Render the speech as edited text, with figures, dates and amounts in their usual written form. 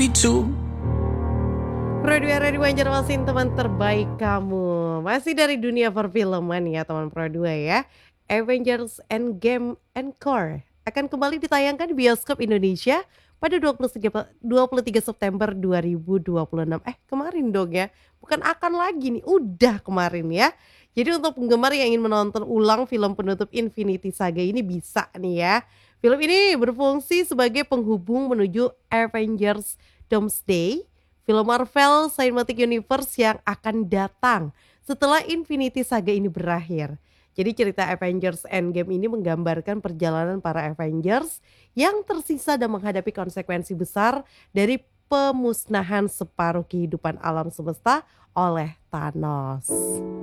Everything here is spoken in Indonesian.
too. Pro 2 Radio Banjarmasin, teman terbaik kamu. Masih dari dunia perfilman ya teman Pro 2 ya. Avengers Endgame Encore akan kembali ditayangkan di bioskop Indonesia pada 23 September 2026. Kemarin dong ya. Bukan akan lagi nih, udah kemarin ya. Jadi untuk penggemar yang ingin menonton ulang film penutup Infinity Saga ini bisa nih ya. Film ini berfungsi sebagai penghubung menuju Avengers Doomsday, film Marvel Cinematic Universe yang akan datang setelah Infinity Saga ini berakhir. Jadi cerita Avengers Endgame ini menggambarkan perjalanan para Avengers yang tersisa dan menghadapi konsekuensi besar dari pemusnahan separuh kehidupan alam semesta oleh Thanos.